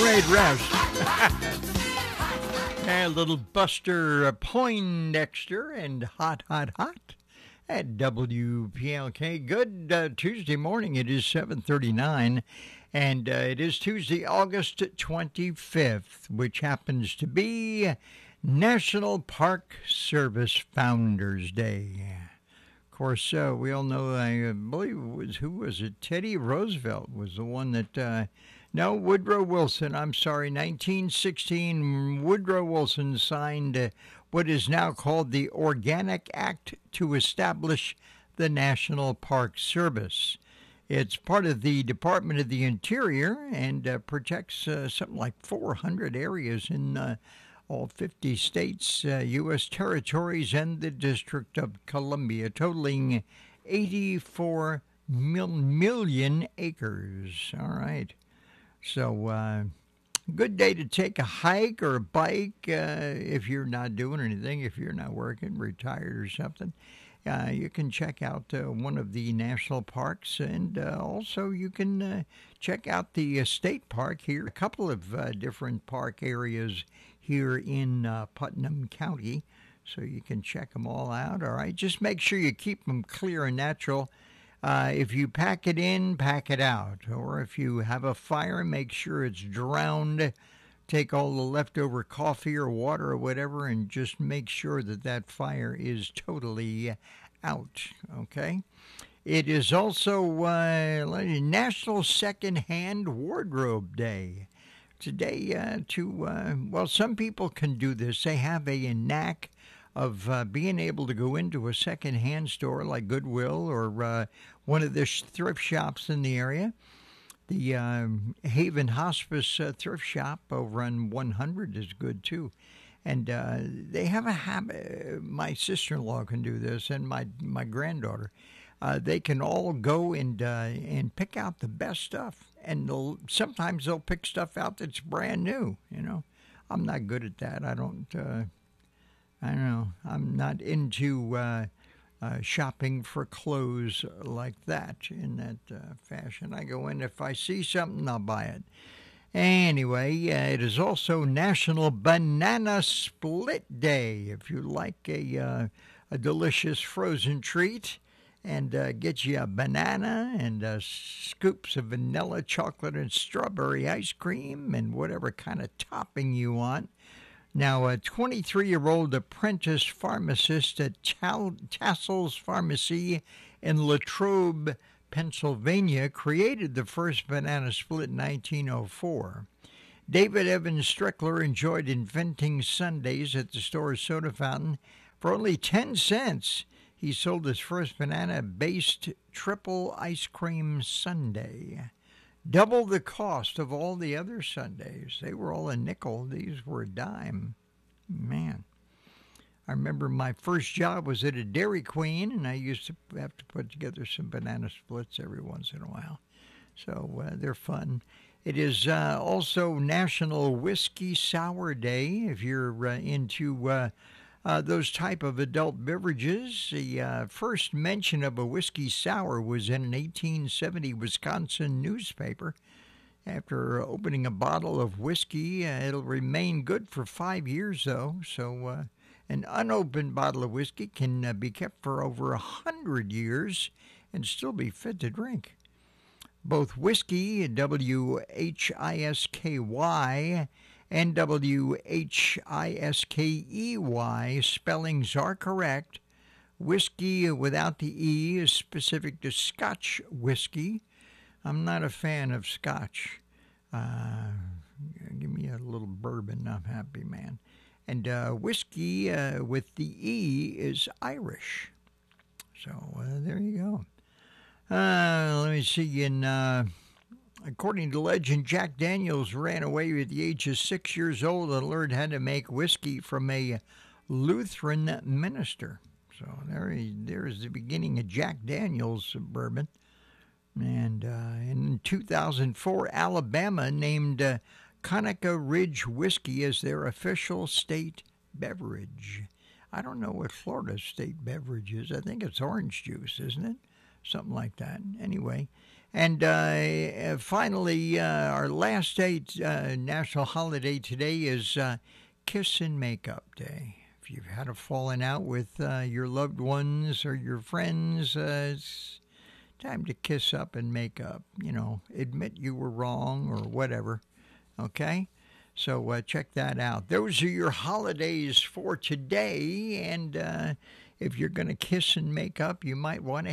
mermaid rest. A little Buster Poindexter and Hot, Hot, Hot at WPLK. Good Tuesday morning. It is 7:39, and it is Tuesday, August 25th, which happens to be National Park Service Founders Day. Of course, we all know, I believe it was, who was it? Teddy Roosevelt was the one that... No, Woodrow Wilson, I'm sorry, 1916, Woodrow Wilson signed what is now called the Organic Act to establish the National Park Service. It's part of the Department of the Interior and protects something like 400 areas in all 50 states, U.S. territories, and the District of Columbia, totaling 84 million acres. All right. So, good day to take a hike or a bike if you're not doing anything, if you're not working, retired or something. You can check out one of the national parks, and also you can check out the state park here. A couple of different park areas here in Putnam County, so you can check them all out. All right, just make sure you keep them clear and natural. If you pack it in, pack it out. Or if you have a fire, make sure it's drowned. Take all the leftover coffee or water or whatever and just make sure that that fire is totally out, okay? It is also National Secondhand Wardrobe Day. Today, well, some people can do this. They have a knack of being able to go into a second-hand store like Goodwill or one of the thrift shops in the area. The Haven Hospice thrift shop over on 100 is good, too. And they have a habit. My sister-in-law can do this, and my granddaughter. They can all go and pick out the best stuff. And sometimes they'll pick stuff out that's brand new, you know. I'm not good at that. I don't know. I'm not into shopping for clothes like that, in that fashion. I go in, if I see something, I'll buy it. Anyway, it is also National Banana Split Day. If you like a delicious frozen treat and get you a banana and scoops of vanilla, chocolate, and strawberry ice cream and whatever kind of topping you want. Now, a 23-year-old apprentice pharmacist at Tassel's Pharmacy in Latrobe, Pennsylvania, created the first banana split in 1904. David Evans Strickler enjoyed inventing sundaes at the store's soda fountain. For only 10 cents, he sold his first banana-based triple ice cream sundae. Double the cost of all the other sundaes. They were all a nickel. These were a dime. Man. I remember my first job was at a Dairy Queen, and I used to have to put together some banana splits every once in a while. So they're fun. It is also National Whiskey Sour Day. If you're into those type of adult beverages, the first mention of a whiskey sour was in an 1870 Wisconsin newspaper. After opening a bottle of whiskey, it'll remain good for 5 years, though. So an unopened bottle of whiskey can be kept for over 100 years and still be fit to drink. Both whiskey, W-H-I-S-K-Y, and W-H-I-S-K-E-Y spellings are correct. Whiskey without the E is specific to Scotch whiskey. I'm not a fan of Scotch. Give me a little bourbon, I'm happy, man. And whiskey with the E is Irish. So there you go. Let me see. According to legend, Jack Daniels ran away at the age of 6 years old and learned how to make whiskey from a Lutheran minister. So there is the beginning of Jack Daniels bourbon. And in 2004, Alabama named Conecuh Ridge Whiskey as their official state beverage. I don't know what Florida's state beverage is. I think it's orange juice, isn't it? Something like that. Anyway, And finally, our last day, national holiday today is Kiss and Makeup Day. If you've had a falling out with your loved ones or your friends, it's time to kiss up and make up. Admit you were wrong or whatever. Okay? So check that out. Those are your holidays for today. And if you're going to kiss and make up, you might want to